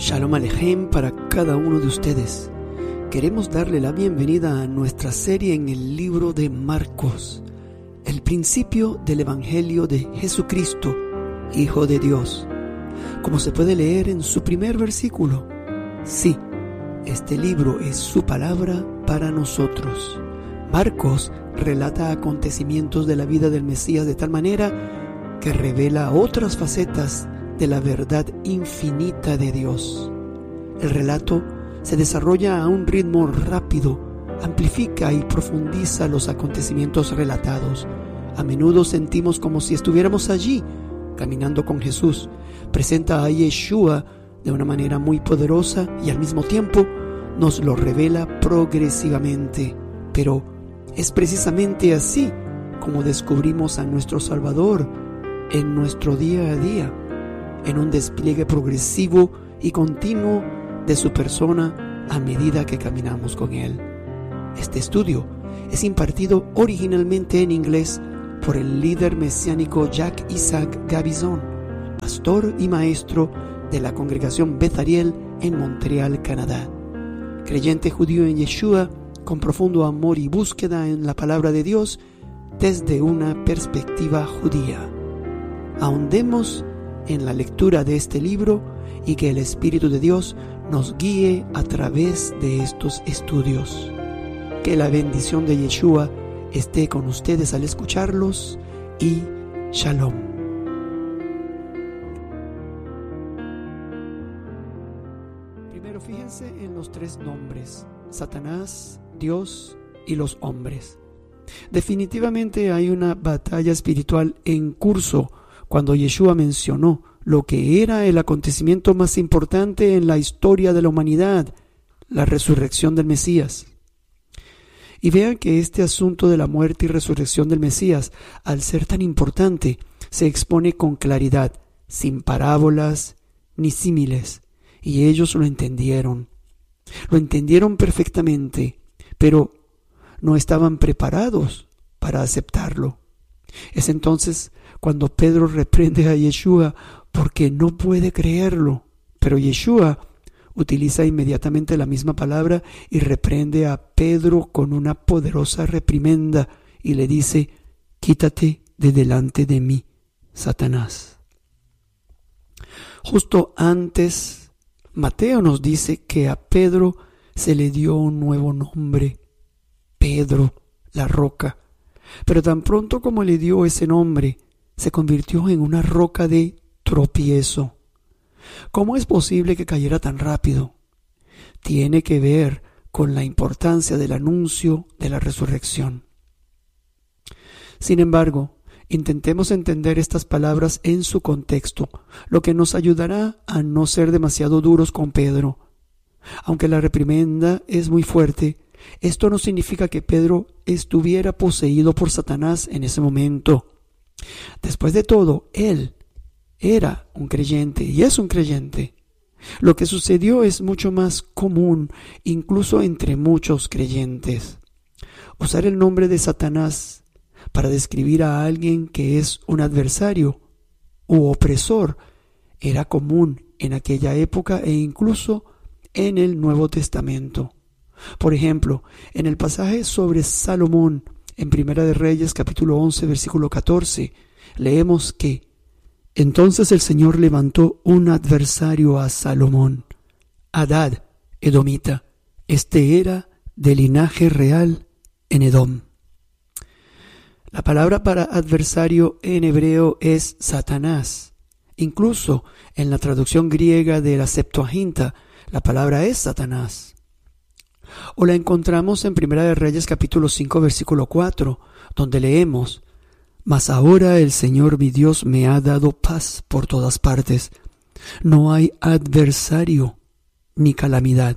Shalom Alejem para cada uno de ustedes. Queremos darle la bienvenida a nuestra serie en el libro de Marcos, el principio del Evangelio de Jesucristo, Hijo de Dios. Como se puede leer en su primer versículo, sí, este libro es su palabra para nosotros. Marcos relata acontecimientos de la vida del Mesías de tal manera que revela otras facetas de la verdad infinita de Dios. El relato se desarrolla a un ritmo rápido, amplifica y profundiza los acontecimientos relatados. A menudo sentimos como si estuviéramos allí, caminando con Jesús. Presenta a Yeshua de una manera muy poderosa y al mismo tiempo nos lo revela progresivamente. Pero es precisamente así como descubrimos a nuestro Salvador en nuestro día a día, en un despliegue progresivo y continuo de su persona a medida que caminamos con Él. Este estudio es impartido originalmente en inglés por el líder mesiánico Jacques Isaac Gabizon, pastor y maestro de la congregación Beth Ariel en Montreal, Canadá. Creyente judío en Yeshua, con profundo amor y búsqueda en la palabra de Dios desde una perspectiva judía. Ahondemos en la lectura de este libro y que el Espíritu de Dios nos guíe a través de estos estudios. Que la bendición de Yeshua esté con ustedes al escucharlos y Shalom. Primero fíjense en los tres nombres: Satanás, Dios y los hombres. Definitivamente hay una batalla espiritual en curso cuando Yeshua mencionó lo que era el acontecimiento más importante en la historia de la humanidad, la resurrección del Mesías. Y vean que este asunto de la muerte y resurrección del Mesías, al ser tan importante, se expone con claridad, sin parábolas ni símiles, y ellos lo entendieron perfectamente, pero no estaban preparados para aceptarlo. Es entonces cuando Pedro reprende a Yeshua porque no puede creerlo, pero Yeshua utiliza inmediatamente la misma palabra y reprende a Pedro con una poderosa reprimenda y le dice: quítate de delante de mí, Satanás. Justo antes, Mateo nos dice que a Pedro se le dio un nuevo nombre: Pedro, la roca. Pero tan pronto como le dio ese nombre, se convirtió en una roca de tropiezo. ¿Cómo es posible que cayera tan rápido? Tiene que ver con la importancia del anuncio de la resurrección. Sin embargo, intentemos entender estas palabras en su contexto, lo que nos ayudará a no ser demasiado duros con Pedro. Aunque la reprimenda es muy fuerte, esto no significa que Pedro estuviera poseído por Satanás en ese momento. Después de todo, él era un creyente y es un creyente. Lo que sucedió es mucho más común, incluso entre muchos creyentes. Usar el nombre de Satanás para describir a alguien que es un adversario u opresor era común en aquella época e incluso en el Nuevo Testamento. Por ejemplo, en el pasaje sobre Salomón, en Primera de Reyes, capítulo 11, versículo 14, leemos que entonces el Señor levantó un adversario a Salomón, Hadad, edomita. Este era de linaje real en Edom. La palabra para adversario en hebreo es Satanás. Incluso en la traducción griega de la Septuaginta, la palabra es Satanás. O la encontramos en Primera de Reyes capítulo 5 versículo 4, donde leemos: mas ahora el Señor mi Dios me ha dado paz por todas partes. No hay adversario ni calamidad.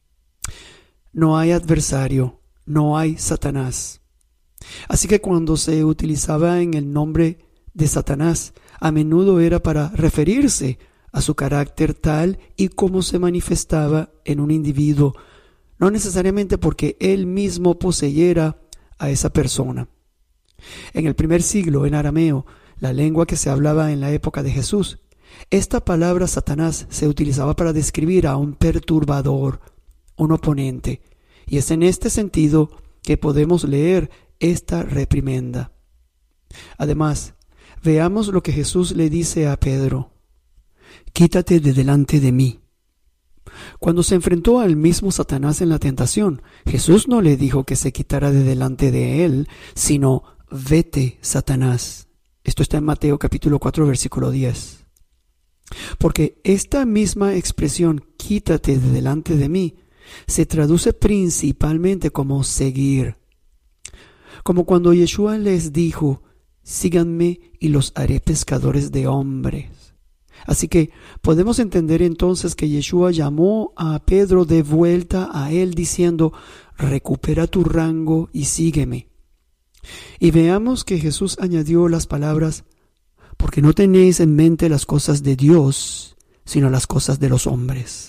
No hay adversario, no hay Satanás. Así que cuando se utilizaba en el nombre de Satanás, a menudo era para referirse a su carácter tal y como se manifestaba en un individuo, no necesariamente porque él mismo poseyera a esa persona. En el primer siglo, en arameo, la lengua que se hablaba en la época de Jesús, Esta palabra Satanás se utilizaba para describir a un perturbador, un oponente, y es en este sentido que podemos leer esta reprimenda. Además, veamos lo que Jesús le dice a Pedro: quítate de delante de mí. Cuando se enfrentó al mismo Satanás en la tentación, Jesús no le dijo que se quitara de delante de él, sino vete, Satanás. Esto está en Mateo capítulo 4, versículo 10. Porque esta misma expresión, quítate de delante de mí, se traduce principalmente como seguir. Como cuando Yeshua les dijo: síganme y los haré pescadores de hombres. Así que podemos entender entonces que Yeshua llamó a Pedro de vuelta a él diciendo: recupera tu rango y sígueme. Y veamos que Jesús añadió las palabras: porque no tenéis en mente las cosas de Dios, sino las cosas de los hombres.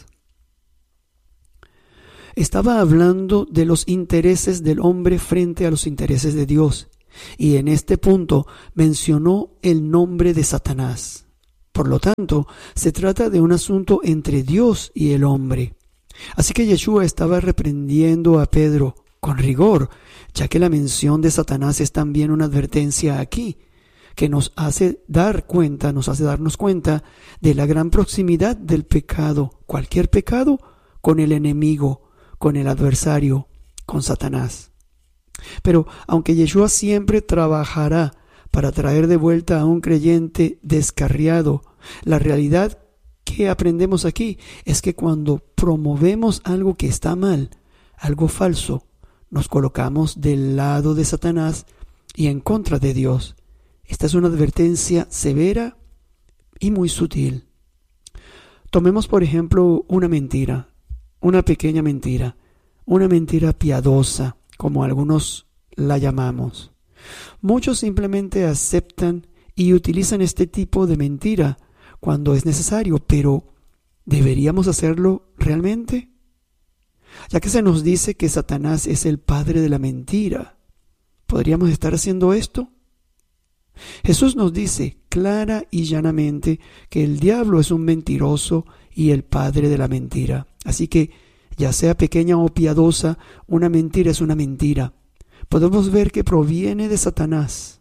Estaba hablando de los intereses del hombre frente a los intereses de Dios, y en este punto mencionó el nombre de Satanás. Por lo tanto, se trata de un asunto entre Dios y el hombre. Así que Yeshua estaba reprendiendo a Pedro con rigor, ya que la mención de Satanás es también una advertencia aquí, que nos hace darnos cuenta de la gran proximidad del pecado, cualquier pecado, con el enemigo, con el adversario, con Satanás. Pero aunque Yeshua siempre trabajará para traer de vuelta a un creyente descarriado, la realidad que aprendemos aquí es que cuando promovemos algo que está mal, algo falso, nos colocamos del lado de Satanás y en contra de Dios. Esta es una advertencia severa y muy sutil. Tomemos por ejemplo una mentira, una pequeña mentira, una mentira piadosa, como algunos la llamamos. Muchos simplemente aceptan y utilizan este tipo de mentira cuando es necesario, pero ¿deberíamos hacerlo realmente? Ya que se nos dice que Satanás es el padre de la mentira, ¿podríamos estar haciendo esto? Jesús nos dice clara y llanamente que el diablo es un mentiroso y el padre de la mentira. Así que, ya sea pequeña o piadosa, una mentira es una mentira. Podemos ver que proviene de Satanás.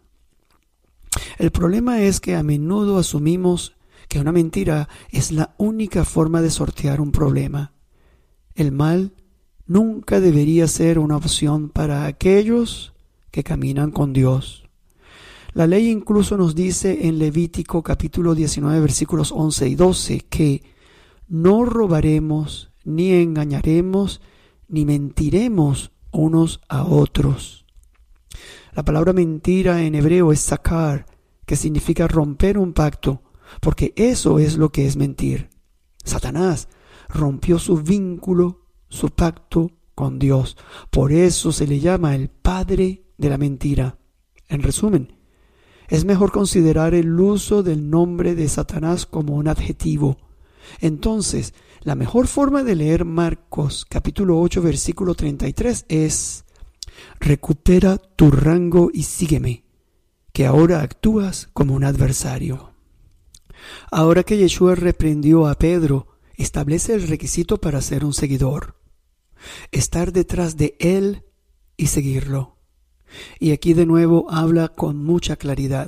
El problema es que a menudo asumimos que una mentira es la única forma de sortear un problema. El mal nunca debería ser una opción para aquellos que caminan con Dios. La ley incluso nos dice en Levítico capítulo 19 versículos 11 y 12 que no robaremos, ni engañaremos, ni mentiremos unos a otros. La palabra mentira en hebreo es sakar, que significa romper un pacto, porque eso es lo que es mentir. Satanás rompió su vínculo, su pacto con Dios. Por eso se le llama el padre de la mentira. En resumen, es mejor considerar el uso del nombre de Satanás como un adjetivo. Entonces, la mejor forma de leer Marcos capítulo 8 versículo 33 es: recupera tu rango y sígueme, que ahora actúas como un adversario. Ahora que Yeshua reprendió a Pedro, establece el requisito para ser un seguidor: estar detrás de él y seguirlo. Y aquí de nuevo habla con mucha claridad.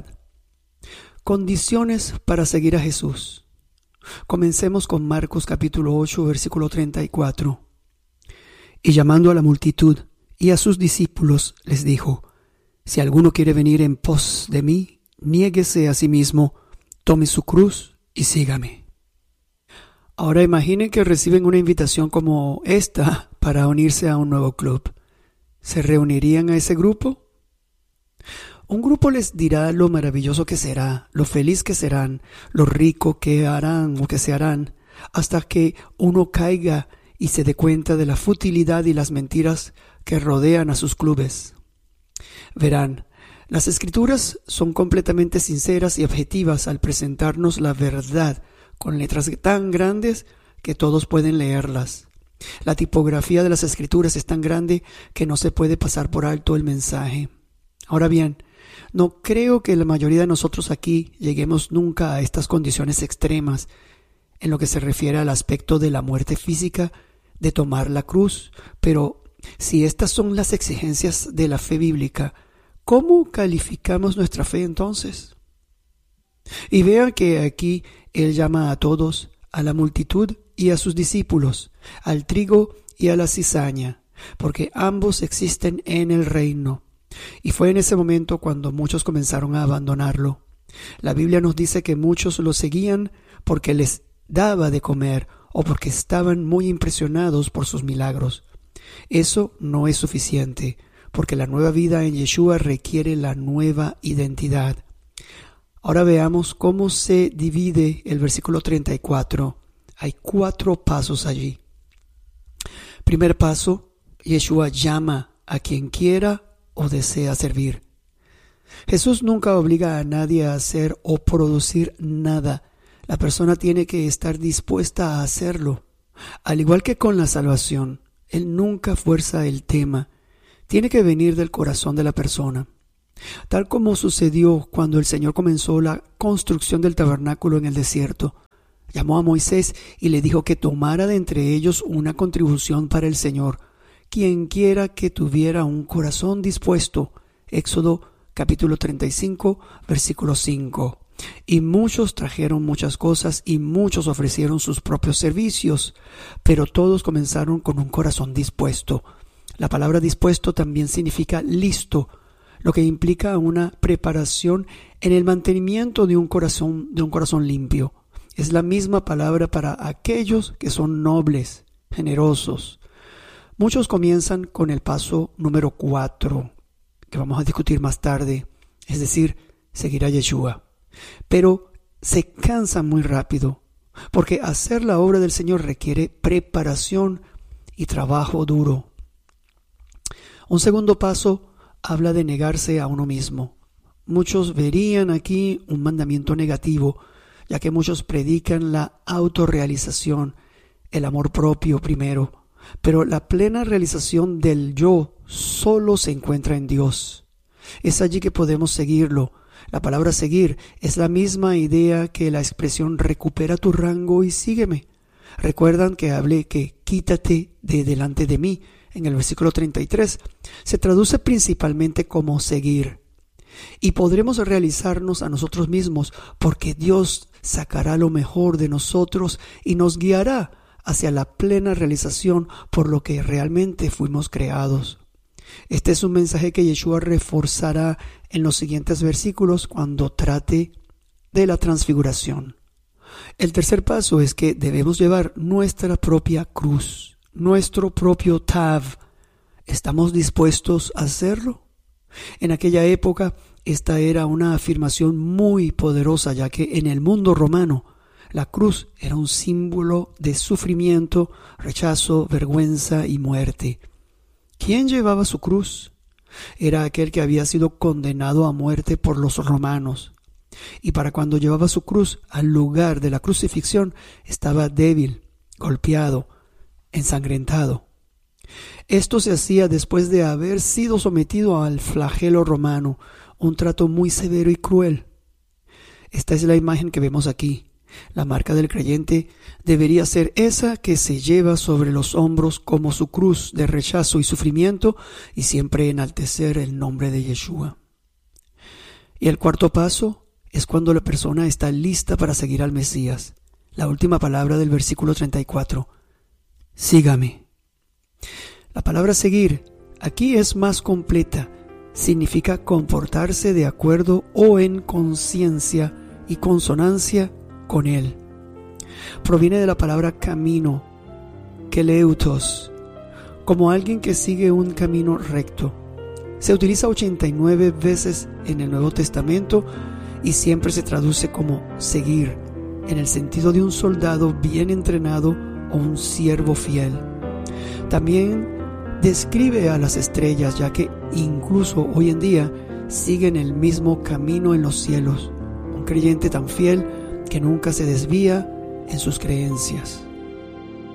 Condiciones para seguir a Jesús. Comencemos con Marcos capítulo 8 versículo 34. Y llamando a la multitud y a sus discípulos les dijo: si alguno quiere venir en pos de mí, niéguese a sí mismo, tome su cruz y sígame. Ahora imaginen que reciben una invitación como esta para unirse a un nuevo club. ¿Se reunirían a ese grupo? Un grupo les dirá lo maravilloso que será, lo feliz que serán, lo rico que harán o que se harán, hasta que uno caiga y se dé cuenta de la futilidad y las mentiras que rodean a sus clubes. Verán, las Escrituras son completamente sinceras y objetivas al presentarnos la verdad con letras tan grandes que todos pueden leerlas. La tipografía de las Escrituras es tan grande que no se puede pasar por alto el mensaje. Ahora bien, No creo que la mayoría de nosotros aquí lleguemos nunca a estas condiciones extremas en lo que se refiere al aspecto de la muerte física, de tomar la cruz, pero si estas son las exigencias de la fe bíblica, ¿cómo calificamos nuestra fe entonces? Y vean que aquí Él llama a todos, a la multitud y a sus discípulos, al trigo y a la cizaña, porque ambos existen en el reino. Y fue en ese momento cuando muchos comenzaron a abandonarlo. La Biblia nos dice que muchos lo seguían porque les daba de comer o porque estaban muy impresionados por sus milagros. Eso no es suficiente, porque la nueva vida en Yeshua requiere la nueva identidad. Ahora veamos cómo se divide el versículo 34. Hay 4 pasos allí. Primer paso, Yeshua llama a quien quiera o desea servir. Jesús nunca obliga a nadie a hacer o producir nada. La persona tiene que estar dispuesta a hacerlo. Al igual que con la salvación, Él nunca fuerza el tema. Tiene que venir del corazón de la persona. Tal como sucedió cuando el Señor comenzó la construcción del tabernáculo en el desierto. Llamó a Moisés y le dijo que tomara de entre ellos una contribución para el Señor, quien quiera que tuviera un corazón dispuesto. Éxodo capítulo 35, versículo 5. Y muchos trajeron muchas cosas y muchos ofrecieron sus propios servicios, pero todos comenzaron con un corazón dispuesto. La palabra dispuesto también significa listo, lo que implica una preparación en el mantenimiento de un corazón limpio. Es la misma palabra para aquellos que son nobles, generosos. Muchos comienzan con el paso número 4, que vamos a discutir más tarde, es decir, seguir a Yeshua. Pero se cansan muy rápido, porque hacer la obra del Señor requiere preparación y trabajo duro. Un segundo paso habla de negarse a uno mismo. Muchos verían aquí un mandamiento negativo, ya que muchos predican la autorrealización, el amor propio primero, pero la plena realización del yo solo se encuentra en Dios. Es allí que podemos seguirlo. La palabra seguir es la misma idea que la expresión recupera tu rango y sígueme. Recuerdan que hablé que quítate de delante de mí en el versículo 33. Se traduce principalmente como seguir. Y podremos realizarnos a nosotros mismos porque Dios sacará lo mejor de nosotros y nos guiará hacia la plena realización por lo que realmente fuimos creados. Este es un mensaje que Yeshua reforzará en los siguientes versículos cuando trate de la transfiguración. El tercer paso es que debemos llevar nuestra propia cruz, nuestro propio tav. ¿Estamos dispuestos a hacerlo? En aquella época, esta era una afirmación muy poderosa, ya que en el mundo romano, la cruz era un símbolo de sufrimiento, rechazo, vergüenza y muerte. ¿Quién llevaba su cruz? Era aquel que había sido condenado a muerte por los romanos. Y para cuando llevaba su cruz al lugar de la crucifixión, estaba débil, golpeado, ensangrentado. Esto se hacía después de haber sido sometido al flagelo romano, un trato muy severo y cruel. Esta es la imagen que vemos aquí. La marca del creyente debería ser esa que se lleva sobre los hombros como su cruz de rechazo y sufrimiento y siempre enaltecer el nombre de Yeshua. Y el cuarto paso es cuando la persona está lista para seguir al Mesías. La última palabra del versículo 34. Sígame. La palabra seguir aquí es más completa. Significa comportarse de acuerdo o en conciencia y consonancia con Él. Proviene de la palabra camino, keleutos, como alguien que sigue un camino recto. Se utiliza 89 veces en el Nuevo Testamento y siempre se traduce como seguir, en el sentido de un soldado bien entrenado o un siervo fiel. También describe a las estrellas, ya que incluso hoy en día siguen el mismo camino en los cielos. Un creyente tan fiel que nunca se desvía en sus creencias.